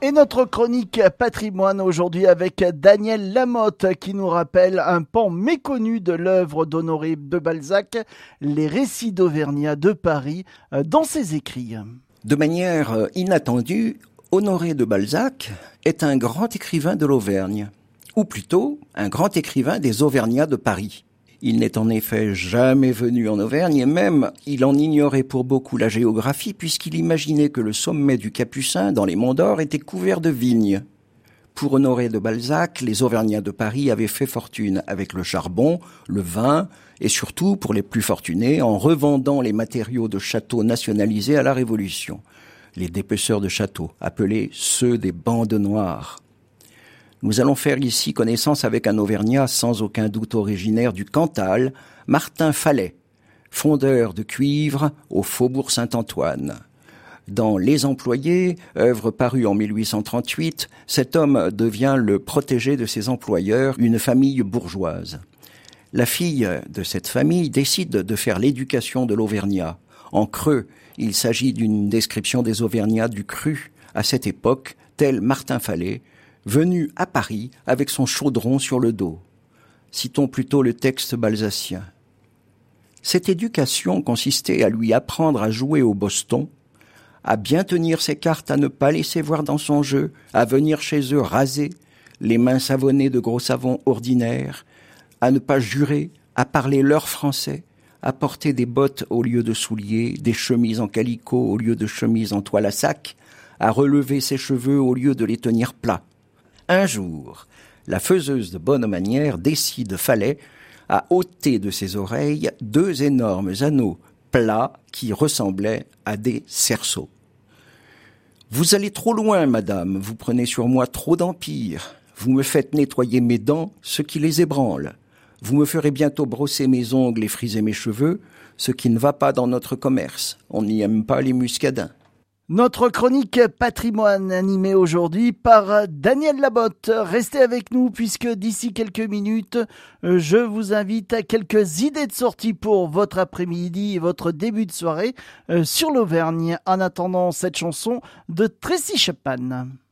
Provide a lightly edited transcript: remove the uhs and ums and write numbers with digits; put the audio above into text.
Et notre chronique patrimoine aujourd'hui avec Daniel Lamotte qui nous rappelle un pan méconnu de l'œuvre d'Honoré de Balzac, les récits d'Auvergnat de Paris, dans ses écrits. De manière inattendue, Honoré de Balzac est un grand écrivain de l'Auvergne, ou plutôt un grand écrivain des Auvergnats de Paris. Il n'est en effet jamais venu en Auvergne et même il en ignorait pour beaucoup la géographie puisqu'il imaginait que le sommet du Capucin dans les Monts d'Or était couvert de vignes. Pour Honoré de Balzac, les Auvergnats de Paris avaient fait fortune avec le charbon, le vin et surtout, pour les plus fortunés, en revendant les matériaux de châteaux nationalisés à la Révolution. Les dépeceurs de châteaux, appelés ceux des bandes noires. Nous allons faire ici connaissance avec un Auvergnat sans aucun doute originaire du Cantal, Martin Falais, fondeur de cuivre au Faubourg Saint-Antoine. Dans Les Employés, œuvre parue en 1838, cet homme devient le protégé de ses employeurs, une famille bourgeoise. La fille de cette famille décide de faire l'éducation de l'Auvergnat. En creux, il s'agit d'une description des Auvergnats du Cru, à cette époque, tel Martin Falais, venu à Paris avec son chaudron sur le dos. Citons plutôt le texte balzacien. Cette éducation consistait à lui apprendre à jouer au boston, à bien tenir ses cartes, à ne pas laisser voir dans son jeu, à venir chez eux rasé, les mains savonnées de gros savon ordinaire, à ne pas jurer, à parler leur français, à porter des bottes au lieu de souliers, des chemises en calicot au lieu de chemises en toile à sac, à relever ses cheveux au lieu de les tenir plats. Un jour, la faiseuse de bonne manière décide Falais à ôter de ses oreilles 2 énormes anneaux plats qui ressemblaient à des cerceaux. « Vous allez trop loin, madame, vous prenez sur moi trop d'empire. Vous me faites nettoyer mes dents, ce qui les ébranle. Vous me ferez bientôt brosser mes ongles et friser mes cheveux, ce qui ne va pas dans notre commerce. On n'y aime pas les muscadins. » Notre chronique patrimoine animée aujourd'hui par Daniel Lamotte. Restez avec nous puisque d'ici quelques minutes, je vous invite à quelques idées de sortie pour votre après-midi et votre début de soirée sur l'Auvergne. En attendant cette chanson de Tracy Chapman.